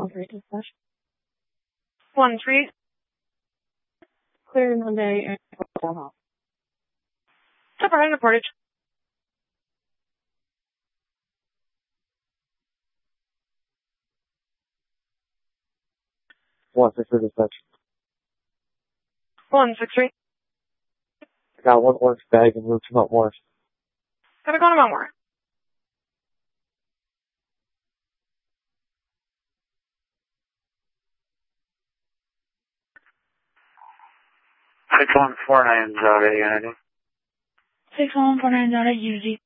1-3 dispatch. 1-3. Clear Monday and Hall. Separate Portage. 1-6 dispatch. 1-6-3. I got one orange bag and moved to Mount Morris. Gotta go to Mount Morris. Six 149 Unity. 6149 Unity.